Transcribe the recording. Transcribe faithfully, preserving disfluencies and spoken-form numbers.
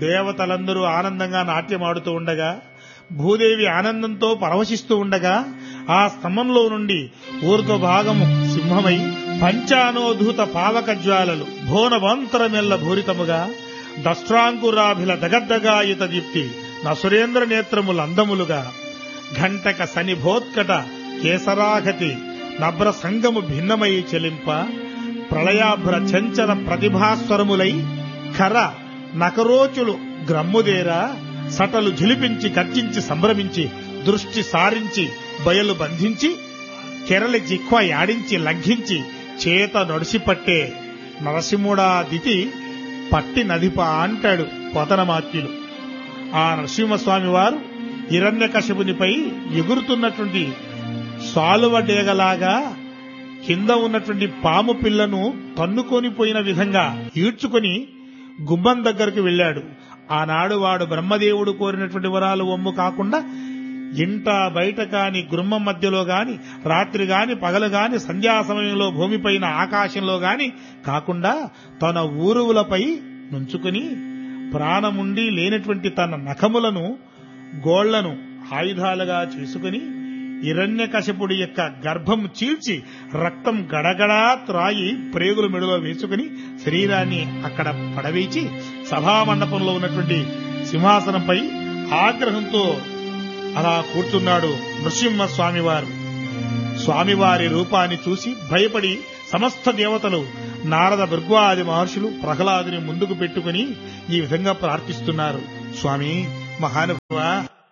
దేవతలందరూ ఆనందంగా నాట్యమాడుతూ ఉండగా, భూదేవి ఆనందంతో పరవశిస్తూ ఉండగా, ఆ స్తంభంలో నుండి ఊర్ధ్వ భాగము సింహమై పంచానోధూత పావక జ్వాలలు భోనవంతరమెల్ల భూరితముగా దష్ట్రాంకురాభిల దగద్దగాయుత దీప్తి నసురేంద్ర నేత్రములు అందములుగా ఘంటక శనిభోత్కట కేసరాగతి నభ్ర సంగము భిన్నమై చెలింప ప్రళయాభ్ర చంచల ప్రతిభాస్వరములై ఖర నకరోచులు గ్రమ్ముదేరా సటలు ఝిలిపించి గర్జించి సంభ్రమించి దృష్టి సారించి బయలు బంధించి కెరలి జిహ్వ యాడించి లంఘించి చేత నొడిసిపట్టే నరసింహుడా దితి పట్టి నదిప అంటాడు పోతనమాత్యులు. ఆ నరసింహస్వామి వారు హిరణ్యకశిపునిపై ఎగురుతున్నటువంటి సాలువ డేగలాగా కింద ఉన్నటువంటి పాము పిల్లను తన్నుకొని పోయిన విధంగా ఈడ్చుకొని గుమ్మం దగ్గరకు వెళ్లాడు. ఆనాడు వాడు బ్రహ్మదేవుడు కోరినటువంటి వరాలు ఒమ్ము కాకుండా ఇంట బయట కాని గుమ్మం మధ్యలో గాని రాత్రి గాని పగలు గాని సంధ్యా సమయంలో భూమిపైన ఆకాశంలో గాని కాకుండా తన ఊరువులపై నుంచుకుని ప్రాణముండి లేనటువంటి తన నఖములను గోళ్లను ఆయుధాలుగా చేసుకుని హిరణ్యకశిపుడి యొక్క గర్భం చీల్చి రక్తం గడగడా త్రాయి ప్రేగుల మెడలో వేసుకుని శరీరాన్ని అక్కడ పడవేచి సభామండపంలో ఉన్నటువంటి సింహాసనంపై ఆగ్రహంతో అలా కూర్చున్నాడు నృసింహ స్వామివారు. స్వామివారి రూపాన్ని చూసి భయపడి సమస్త దేవతలు నారద భృగ్వాది మహర్షులు ప్రహ్లాదుని ముందుకు పెట్టుకుని ఈ విధంగా ప్రార్థిస్తున్నారు. స్వామి మహానుభావ,